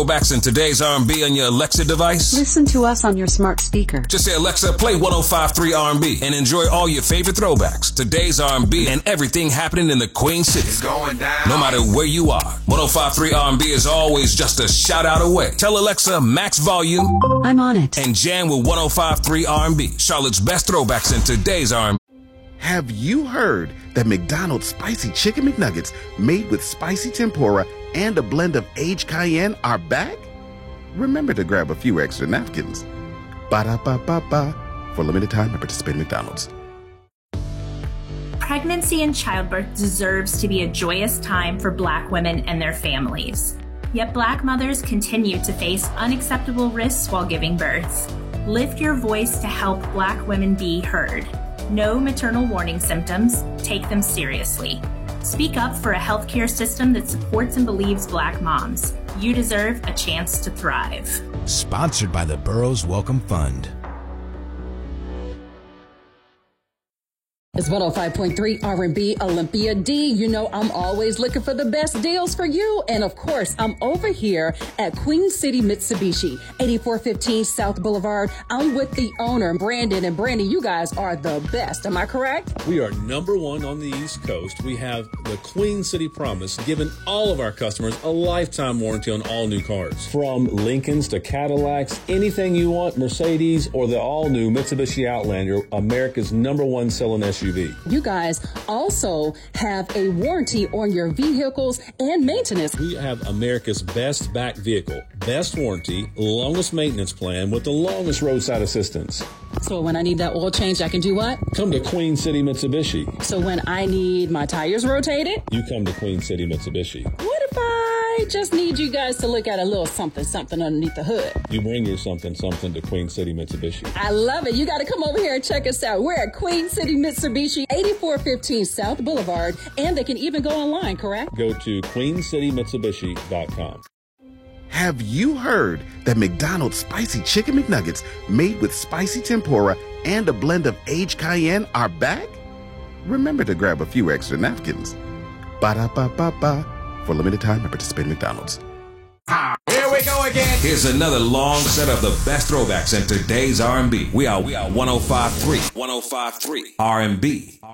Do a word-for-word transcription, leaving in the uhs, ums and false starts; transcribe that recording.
Throwbacks in today's R and B on your Alexa device? Listen to us on your smart speaker. Just say, Alexa, play one oh five point three R and B and enjoy all your favorite throwbacks, today's R and B, and everything happening in the Queen City. It's going down. No matter where you are, one oh five point three R and B is always just a shout out away. Tell Alexa, max volume. I'm on it. And jam with one oh five point three R and B, Charlotte's best throwbacks in today's R and B. Have you heard that McDonald's Spicy Chicken McNuggets made with spicy tempura and a blend of aged cayenne are back? Remember to grab a few extra napkins. Ba-da-ba-ba-ba. For limited time at participating McDonald's. Pregnancy and childbirth deserves to be a joyous time for Black women and their families. Yet Black mothers continue to face unacceptable risks while giving birth. Lift your voice to help Black women be heard. Know maternal warning symptoms, take them seriously. Speak up for a healthcare system that supports and believes Black moms. You deserve a chance to thrive. Sponsored by the Burroughs Welcome Fund. It's one oh five point three R and B Olympia D. You know I'm always looking for the best deals for you. And of course, I'm over here at Queen City Mitsubishi, eighty-four fifteen South Boulevard. I'm with the owner, Brandon. And Brandon, you guys are the best. Am I correct? We are number one on the East Coast. We have the Queen City Promise, giving all of our customers a lifetime warranty on all new cars. From Lincolns to Cadillacs, anything you want, Mercedes or the all-new Mitsubishi Outlander, America's number one selling S U V. You guys also have a warranty on your vehicles and maintenance. We have America's best back vehicle, best warranty, longest maintenance plan with the longest roadside assistance. So when I need that oil change, I can do what? Come to Queen City Mitsubishi. So when I need my tires rotated? You come to Queen City Mitsubishi. What if I just need you guys to look at a little something, something underneath the hood? You bring your something, something to Queen City Mitsubishi. I love it. You got to come over here and check us out. We're at Queen City Mitsubishi, eighty-four fifteen South Boulevard, and they can even go online, correct? Go to queen city mitsubishi dot com. Have you heard that McDonald's Spicy Chicken McNuggets made with spicy tempura and a blend of aged cayenne are back? Remember to grab a few extra napkins. Ba-da-ba-ba-ba. For limited time at participating McDonald's. Here we go again. Here's another long set of the best throwbacks in today's R and B. We are we are one oh five point three, one oh five point three R and B.